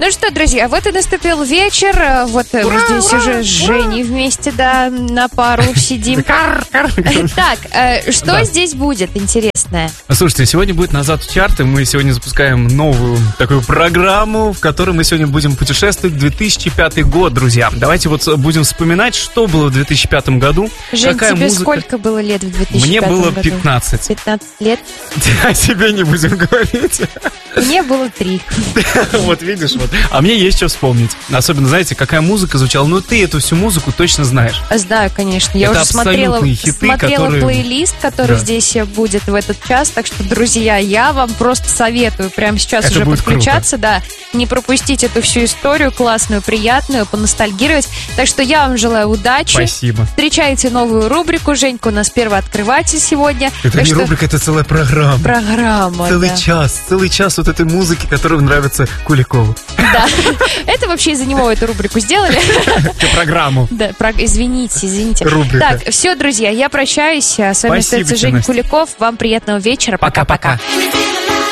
Ну что, друзья, вот и наступил вечер. Вот мы здесь уже с Женей вместе, да, на пару сидим. Так, что здесь будет интересное? Слушайте, сегодня будет «Назад в чарты». Мы сегодня запускаем новую такую программу, в которой мы сегодня будем путешествовать в 2005 год, друзья. Давайте вот будем вспоминать, что было в 2005 году. Жень, какая тебе музыка... сколько было лет в 2005 году? Мне было 15. 15 лет? О себе не будем говорить. Мне было 3. Вот видишь, вот. А мне есть что вспомнить. Особенно, знаете, какая музыка звучала. Ну, ты эту всю музыку точно знаешь. Знаю, конечно. Я это уже смотрела хиты, которые... плейлист, который здесь будет в этот час. Так что, друзья, я вам просто советую прямо сейчас это уже подключаться. Да, не пропустить эту всю историю классную, приятную, поностальгировать. Так что я вам желаю удачи. Спасибо. Встречайте новую рубрику. Женька у нас первооткрыватель сегодня. Это не рубрика, это целая программа. Программа, целый час вот этой музыки, которая нравится Куликову. Да, это вообще из-за него эту рубрику сделали. Программу. Да, извините. Рубрика. Так, все, друзья, я прощаюсь. С вами остается Женя Куликов. Вам приятного вечера. Пока-пока.